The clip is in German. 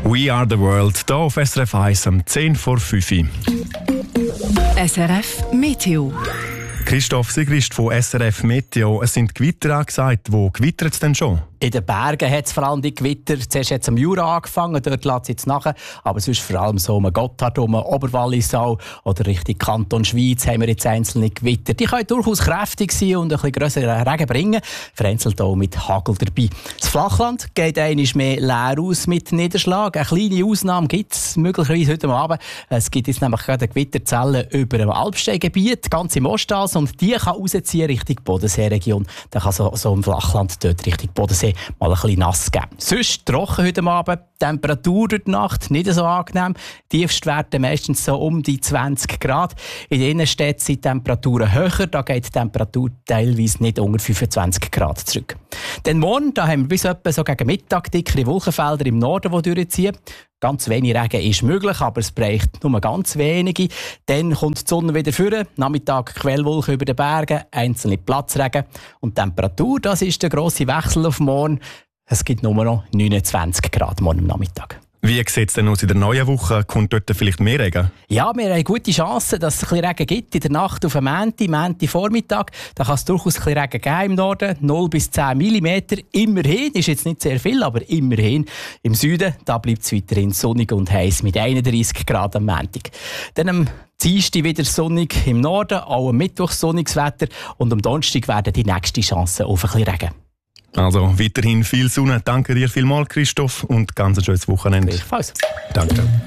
We are the world, hier auf SRF 1 um 10 vor 5 Uhr. SRF Meteo. Christoph Sigrist von SRF Meteo. Es sind Gewitter angesagt. Wo gewittert es denn schon? In den Bergen hat es vor allem die Gewitter. Zuerst hat es am Jura angefangen, dort lässt es jetzt nach. Aber sonst vor allem so um Gotthard, um Oberwallisau oder Richtung Kanton Schweiz haben wir jetzt einzelne Gewitter. Die können durchaus kräftig sein und ein bisschen grösseren Regen bringen. Vereinzelt auch mit Hagel dabei. Das Flachland geht einmal mehr leer aus mit Niederschlag. Eine kleine Ausnahme gibt es möglicherweise heute Abend. Es gibt jetzt nämlich gerade eine Gewitterzelle über dem Alpsteingebiet, ganz im Ostals, und die kann rausziehen Richtung Bodenseeregion. Dann kann so im Flachland dort Richtung Bodensee mal ein bisschen nass geben. Sonst trocken heute Abend, Temperatur durch die Nacht nicht so angenehm. Tiefstwerte meistens so um die 20 Grad. In den Innenstädten sind die Temperaturen höher, da geht die Temperatur teilweise nicht unter 25 Grad zurück. Denn morgen da haben wir bis etwa so gegen Mittag dickere Wolkenfelder im Norden, die durchziehen. Ganz wenig Regen ist möglich, aber es braucht nur ganz wenige. Dann kommt die Sonne wieder vor. Nachmittag Quellwolken über den Bergen, einzelne Platzregen. Und die Temperatur, das ist der grosse Wechsel auf morgen. Es gibt nur noch 29 Grad morgen am Nachmittag. Wie sieht es denn aus in der neuen Woche? Kommt dort vielleicht mehr Regen? Ja, wir haben gute Chancen, dass es ein bisschen Regen gibt. In der Nacht auf den Montag Vormittag. Da kann es durchaus ein bisschen Regen geben im Norden. 0 bis 10 mm. Immerhin, ist jetzt nicht sehr viel, aber immerhin. Im Süden da bleibt es weiterhin sonnig und heiß mit 31 Grad am Montag. Dann am Dienstag wieder sonnig im Norden, auch am Mittwoch sonniges Wetter. Und am Donnerstag werden die nächsten Chancen auf ein bisschen Regen. Also weiterhin viel Sonne. Danke dir vielmals, Christoph, und ganz ein schönes Wochenende. Gleichfalls. Danke.